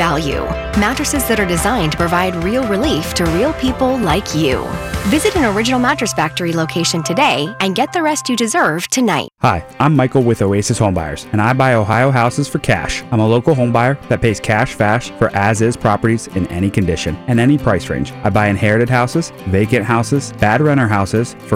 value. Mattresses that are designed to provide real relief to real people like you. Visit an Original Mattress Factory location today and get the rest you deserve tonight. Hi, I'm Michael with Oasis Homebuyers, and I buy Ohio houses for cash. I'm a local homebuyer that pays cash fast for as-is properties in any condition and any price range. I buy inherited houses, vacant houses, bad renter houses,